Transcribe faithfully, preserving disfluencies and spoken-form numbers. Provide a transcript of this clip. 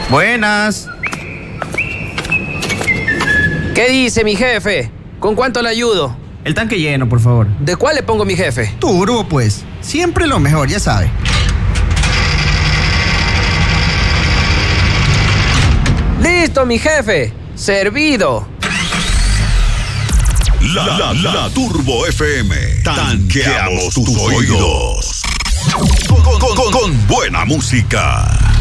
Buenas. ¿Qué dice mi jefe? ¿Con cuánto le ayudo? El tanque lleno, por favor. ¿De cuál le pongo mi jefe? Turbo, pues. Siempre lo mejor, ya sabe. ¡Listo, mi jefe! ¡Servido! La, la, la Turbo F M. Tanqueamos tus oídos. Con, con, con, con buena música.